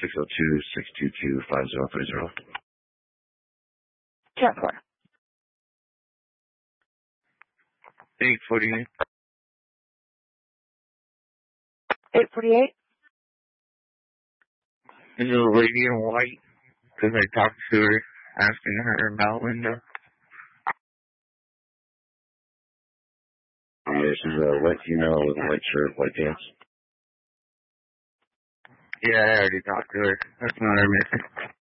602-622-5030. 10-4. 848. 848. Is it a lady in white? Because I talked to her, asking her about Linda. Yeah, she's a white female with a white shirt, white pants. Yeah, I already talked to her. That's not her mission.